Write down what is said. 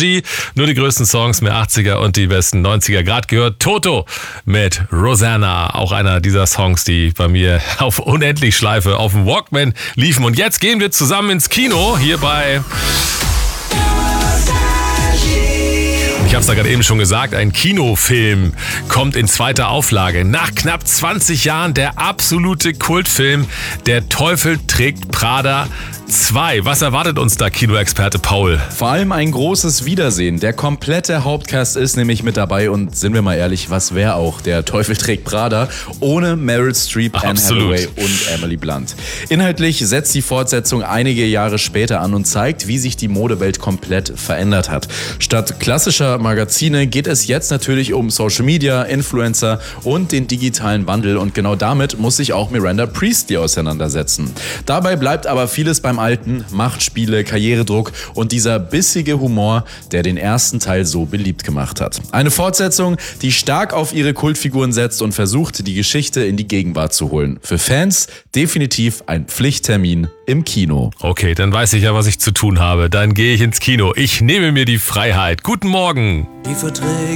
Nostalgie. Nur die größten Songs, mehr 80er und die besten 90er. Gerade gehört Toto mit Rosanna. Auch einer dieser Songs, die bei mir auf Unendlich-Schleife auf dem Walkman liefen. Und jetzt gehen wir zusammen ins Kino hier bei... Ich habe es da gerade eben schon gesagt, ein Kinofilm kommt in zweiter Auflage. Nach knapp 20 Jahren der absolute Kultfilm Der Teufel trägt Prada 2. Was erwartet uns da, Kinoexperte Paul? Vor allem ein großes Wiedersehen. Der komplette Hauptcast ist nämlich mit dabei und sind wir mal ehrlich, was wäre auch Der Teufel trägt Prada ohne Meryl Streep, Anne Hathaway und Emily Blunt. Inhaltlich setzt die Fortsetzung einige Jahre später an und zeigt, wie sich die Modewelt komplett verändert hat. Statt klassischer Magazine geht es jetzt natürlich um Social Media, Influencer und den digitalen Wandel und genau damit muss sich auch Miranda Priestly auseinandersetzen. Dabei bleibt aber vieles beim Alten, Machtspiele, Karrieredruck und dieser bissige Humor, der den ersten Teil so beliebt gemacht hat. Eine Fortsetzung, die stark auf ihre Kultfiguren setzt und versucht, die Geschichte in die Gegenwart zu holen. Für Fans definitiv ein Pflichttermin im Kino. Okay, dann weiß ich ja, was ich zu tun habe. Dann gehe ich ins Kino. Ich nehme mir die Freiheit. Guten Morgen. Die Verträge